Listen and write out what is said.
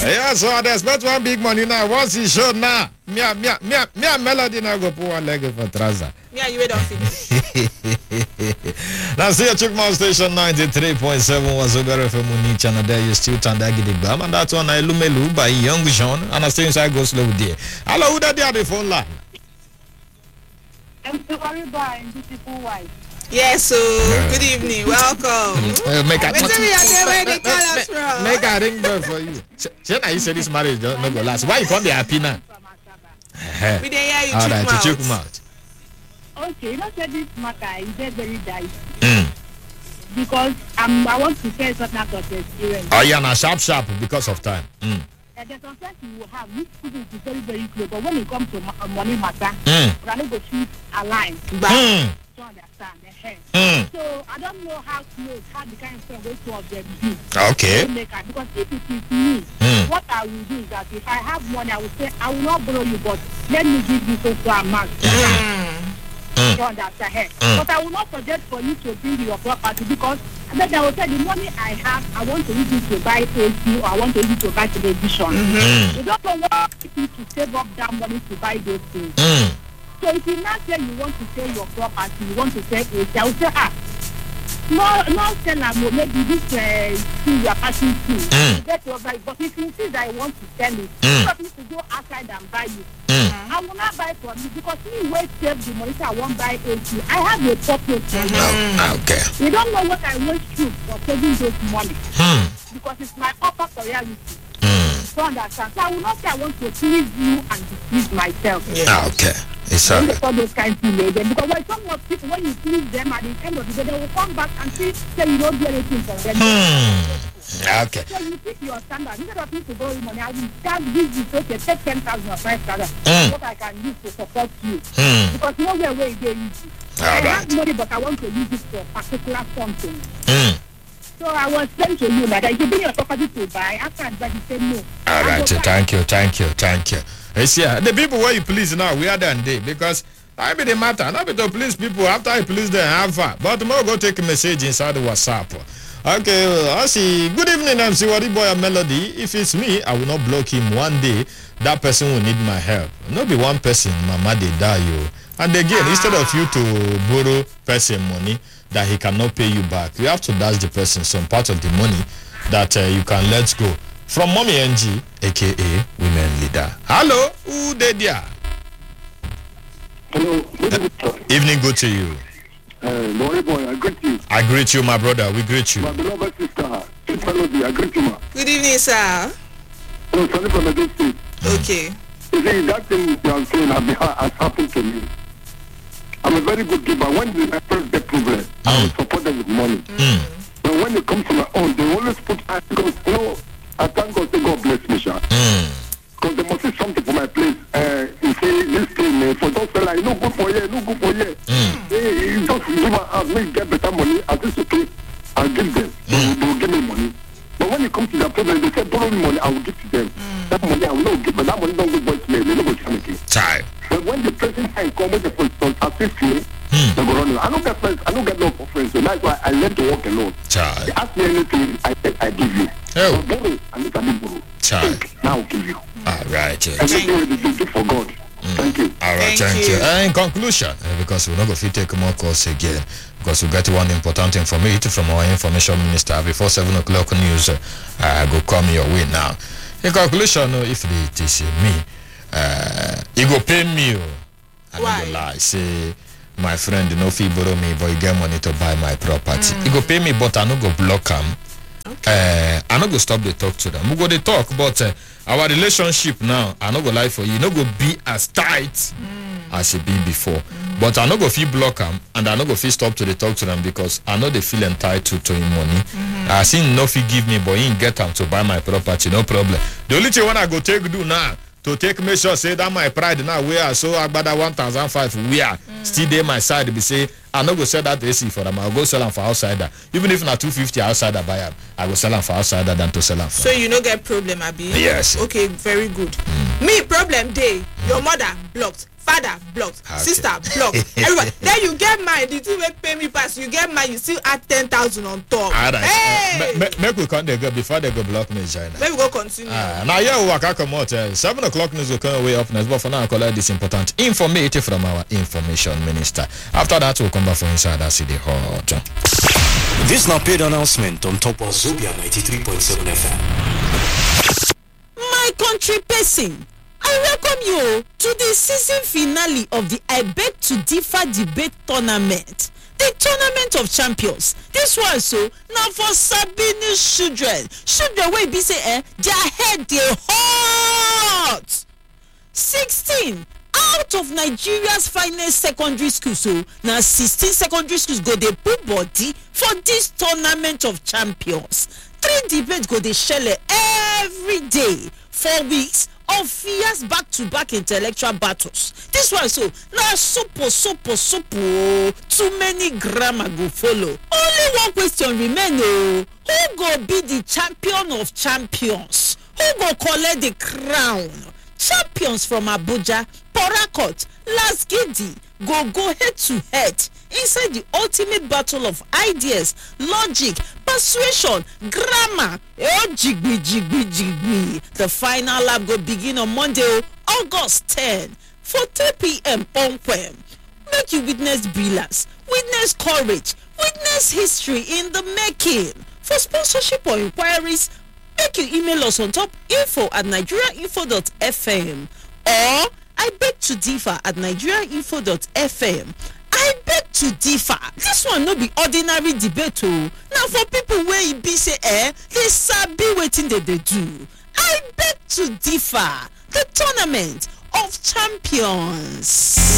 Yeah, so I expect one big money now. Once he showed now, me a Melody now go put one leg for trouser. Yeah, you wait on finish. Now see a Chukma Station 93.7 was over for Munich and there you still Tandagi the Bam and that one I Lumelu by Young John and I stay inside go slow there. Hello, who that the phone line? I'm sorry, by beautiful wife. Yes, so good evening, welcome. Make a ring bell for you. Shana, you say this marriage don't go last. Why you can't be happy now? We dey hear you. All right, to check him out. Okay, you know, say this matter is very dicey. Because I want to share certain of experience. Oh, yeah, now sharp because of time. There's some things you will have, which people is very close. But when it comes to money matter, we're not going to shoot a line. To understand. So I don't know how close, how the kind of stuff those two of them do. Okay. Because if it is me, what I will do is that if I have money, I will say, I will not borrow you, but let me give you so amount. You understand? But I will not suggest for you to bring your property because then I will say the money I have, I want to use it to buy AC or I want to use it to buy television. You don't know what you to save up that money to buy those things. So if you not say you want to sell your property, you want to sell AC, I will say, no sell maybe this thing you are passing through. But if you see that I want to sell it, you have to go outside and buy it. I will not buy from you because me wait save the money so I won't buy AC. I have a purpose for you. Okay. You don't know what I went through for saving those money. Because it's my upper reality. So understand. So I will not say I want to please you and deceive myself. Okay. It's all right. Those kinds of things because when some of people, when you please them at the end of the day, they will come back and say you don't do anything for them. Okay. So you pick your standard. Instead of me to borrow money, I will start this okay, take 10,000 or 5,000. What I can use to support you. Because nowhere where it is easy. I have money, but I want to use it for particular something. So I was saying to you that if you bring your property to buy, after advice, you say no. All right, thank you. It's yeah, the people where you please now, we are done day because I be the matter. Not be to please people after I please them have fun. But tomorrow go take a message inside the WhatsApp. Okay, I see. Good evening, MC Wadi Boy and Melody. If it's me, I will not block him one day. That person will need my help. Not be one person, mama they die you. And again, instead of you to borrow person money that he cannot pay you back, you have to dash the person some part of the money that you can let go. From Mommy NG, aka Women Leader. Hello, who did ya? Hello, evening, good to you. Boy, I greet you. I greet you, my brother. We greet you. My beloved sister, I greet you, ma. Good evening, sir. Oh, sorry for the state. Okay. You see, that thing you are saying has happened to me. I'm a very good giver. When I first get problem, I will support them with money. But when it comes to my own, they always put because I thank God, say God bless me, sir. Because they must say something for my place. You say this thing for those fellas, no good for you, no good for you. You just give us me get better money. I just okay, I'll give them. They will give me money. But when it comes to that problem, they say borrow me money, I will give to them. That money I will not give, but that money don't go voice mail. They don't go tell me. But when the present time comes with the first assist me, they go run. I don't get friends. I don't get love for friends. So that's why I learn to walk alone. They ask me anything, I give you. Oh. Borrow, I need to borrow. Take, now I'll give you. All right. Everything you do for God. Thank you. All right, thank you. In conclusion, because we're not going to take more calls again, because we got one important information from our information minister before 7 o'clock news. Go come your way now. In conclusion, if it is me, he go pay me. I don't lie. Say my friend, if he borrow me, but he get money to buy my property. He go pay me, but I no go block him. Okay. I no go stop the talk to them. We go the talk, but our relationship now, I no go lie for you. No go be as tight as it be before. But I no go feel block them, and I no go feel stop to the talk to them because I know they feel entitled to him money. I see no fee give me, but he get them to buy my property, no problem. The only thing when I go take do now to take make sure say that my pride now we are so agbada 1,005 we are still there my side be say I no go sell that AC for them. I'll go sell them for outsider. Even if not 250 outsider buy them, I go sell them for outsider than to sell them for. So you no get problem, Abi? Yes. Okay, very good. Me, me problem day. Your mother blocked. Father blocked, sister blocked, everybody. Then you get mine. The two make pay me pass. You get mine. You still add 10,000 on top. Alright. Hey, Make we come there go before they go block me, China. let me go continue. Now yeah, we waka come out. 7 o'clock news will come way up next. But for now, I collect this important information from our information minister. After that, we'll come back for inside that city hot. This now paid announcement on top of Zobia 93.7 FM. My country person, I welcome you to the season finale of the I Beg to Differ debate tournament. The tournament of champions. This one so now for Sabini's children. Children wey be say their head dey hot. 16 out of Nigeria's finest secondary schools, so now 16 secondary schools go dey put body for this tournament of champions. 3 debates go dey shele every day, 4 weeks of fierce back-to-back intellectual battles. This one so now super. Too many grammar go follow. Only one question remain. Who go be the champion of champions? Who go collect the crown? Champions from Abuja, Port Harcourt, Las Gidi go head to head inside the ultimate battle of ideas, logic, persuasion, grammar. Jigby. The final lap go begin on Monday, August 10 for 3 p.m. on Quem. Make you witness brilliance, witness courage, witness history in the making. For sponsorship or inquiries, make you email us on top info@nigeriainfo.fm or I beg to differ at nigeriainfo.fm. I beg to differ. This one no be ordinary debate o. Now for people where e be say they sabi wetin they do. I beg to differ. The tournament of champions.